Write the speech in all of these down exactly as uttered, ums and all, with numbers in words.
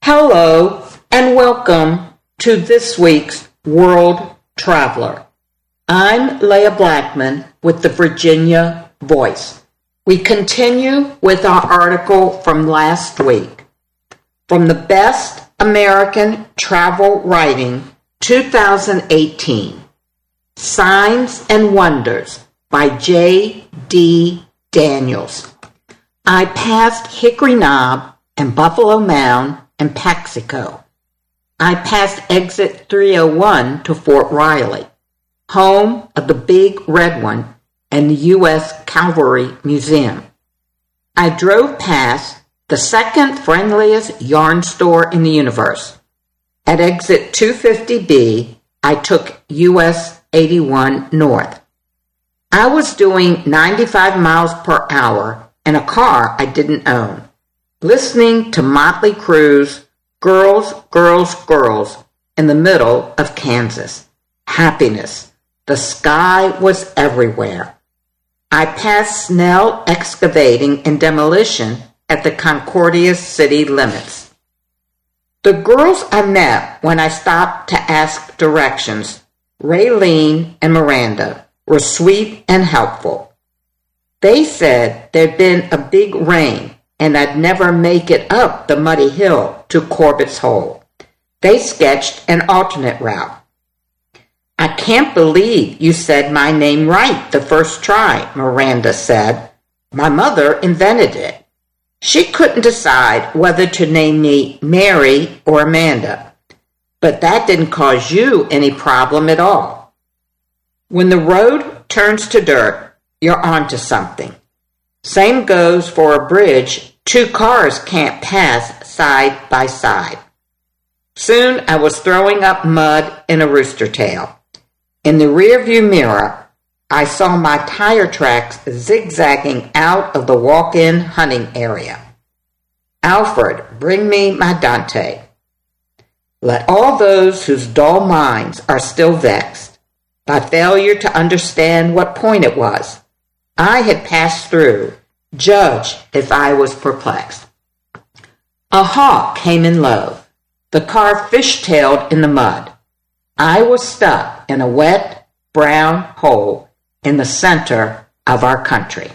Hello and welcome to this week's World Traveler. I'm Leah Blackman with the Virginia Voice. We continue with our article from last week, From the Best American Travel Writing twenty eighteen, Signs and Wonders by J D Daniels. I passed Hickory Knob and Buffalo Mound and Paxico. I passed exit three oh one to Fort Riley, home of the Big Red One and the U S Cavalry Museum. I drove past the second friendliest yarn store in the universe. At exit two fifty B, I took U S eighty-one North. I was doing ninety-five miles per hour in a car I didn't own, listening to Motley Crue's Girls, Girls, Girls in the middle of Kansas. Happiness. The sky was everywhere. I passed Snell Excavating and Demolition at the Concordia city limits. The girls I met when I stopped to ask directions, Raylene and Miranda, were sweet and helpful. They said there'd been a big rain and I'd never make it up the muddy hill to Corbett's Hole. They sketched an alternate route. I can't believe you said my name right the first try, Miranda said. My mother invented it. She couldn't decide whether to name me Mary or Amanda, but that didn't cause you any problem at all. When the road turns to dirt, you're onto something. Same goes for a bridge two cars can't pass side by side. Soon I was throwing up mud in a rooster tail. In the rearview mirror, I saw my tire tracks zigzagging out of the walk-in hunting area. Alfred, bring me my Dante. Let all those whose dull minds are still vexed by failure to understand what point it was I had passed through, judge if I was perplexed. A hawk came in low. The car fishtailed in the mud. I was stuck in a wet, brown hole in the center of our country.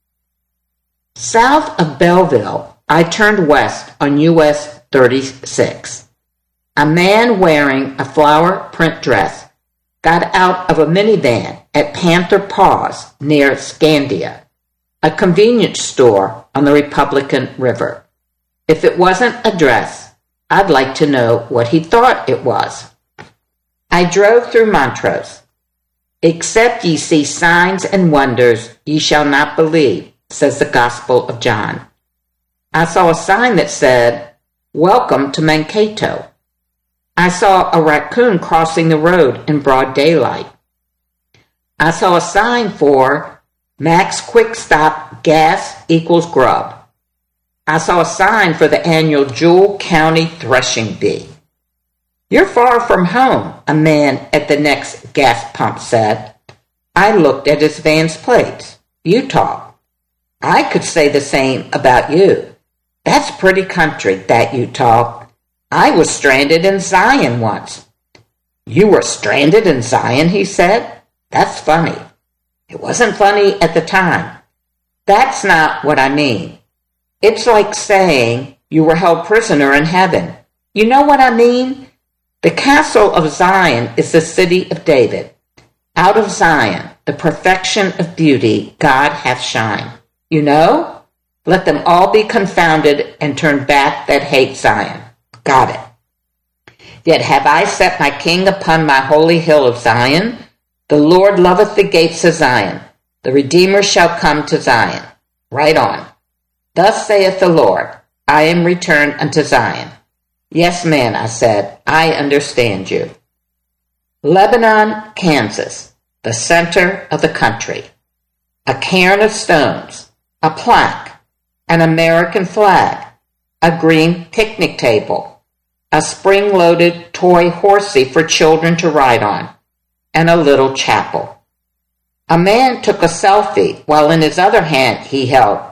South of Belleville, I turned west on U S thirty-six. A man wearing a flower print dress got out of a minivan at Panther Paws near Scandia, a convenience store on the Republican River. If it wasn't a dress, I'd like to know what he thought it was. I drove through Montrose. Except ye see signs and wonders, ye shall not believe, says the Gospel of John. I saw a sign that said, Welcome to Mankato. I saw a raccoon crossing the road in broad daylight. I saw a sign for Max Quick Stop Gas equals Grub. I saw a sign for the annual Jewell County Threshing Bee. You're far from home, a man at the next gas pump said. I looked at his van's plates. Utah. I could say the same about you. That's pretty country, that Utah. I was stranded in Zion once. You were stranded in Zion, he said. That's funny. It wasn't funny at the time. That's not what I mean. It's like saying you were held prisoner in heaven. You know what I mean? The castle of Zion is the city of David. Out of Zion, the perfection of beauty, God hath shined. You know? Let them all be confounded and turn back that hate Zion. Got it. Yet have I set my king upon my holy hill of Zion. The Lord loveth the gates of Zion. The Redeemer shall come to Zion. Right on. Thus saith the Lord, I am returned unto Zion. Yes, man, I said, I understand you. Lebanon, Kansas, the center of the country. A cairn of stones, a plaque, an American flag, a green picnic table, a spring-loaded toy horsey for children to ride on, and a little chapel. A man took a selfie while in his other hand he held